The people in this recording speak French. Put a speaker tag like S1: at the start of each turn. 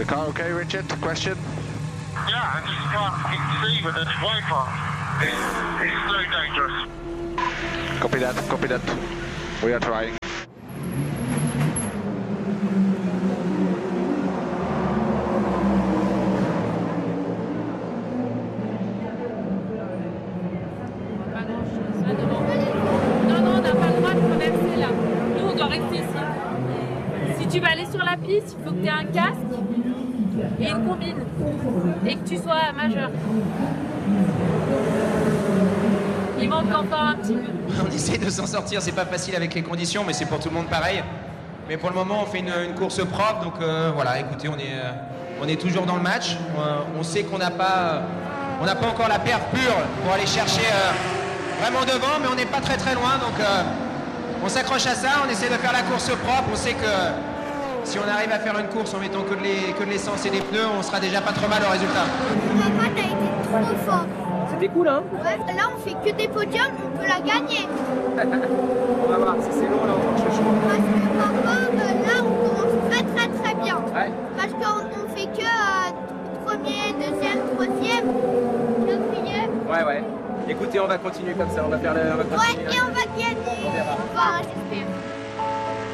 S1: The car okay, Richard? Question?
S2: Yeah, I just can't see with this wiper. It's so dangerous.
S1: Copy that, copy that. We are trying.
S3: Non, on n'a pas le droit de traverser là. Nous, on doit rester ici. Si tu vas aller sur la piste, il faut que tu aies un casque et une combine. Et que tu sois majeur. Il manque encore un petit peu.
S4: On essaie de s'en sortir, c'est pas facile avec les conditions, mais c'est pour tout le monde pareil. Mais pour le moment, on fait une course propre, donc voilà, écoutez, on est toujours dans le match. On sait qu'on n'a pas encore la perf pure pour aller chercher vraiment devant, mais on n'est pas très très loin, donc on s'accroche à ça, on essaie de faire la course propre. On sait que si on arrive à faire une course en mettant que de l'essence et des pneus, on sera déjà pas trop mal au résultat.
S5: Papa, t'as été trop fort.
S6: C'était cool, hein?
S5: Ouais, là on fait que des podiums, on peut la gagner.
S6: On va voir si c'est long là en tant que chouchou.
S5: Parce que papa, là on commence très très très bien.
S6: Ouais.
S5: Parce qu'on fait que premier, deuxième, troisième, quatrième.
S6: Ouais. Écoutez, on va continuer comme ça, on va continuer.
S5: Ouais, et on va gagner.
S6: On verra.
S5: Enfin, j'espère.